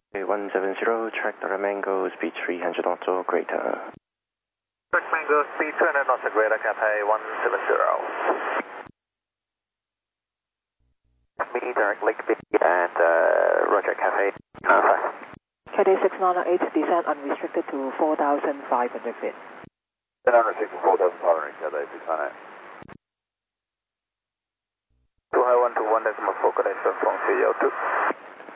170, track the Mango, speed 300 knots or greater. Track Mango, speed 200 knots or greater, Cathay 170. Me, direct Lake B, and Roger, Cathay 95. Cathay 698, descend unrestricted to 4,500 feet. Then unrestricted 4,500, Cathay 698. 2 high 121.4, connection from 302.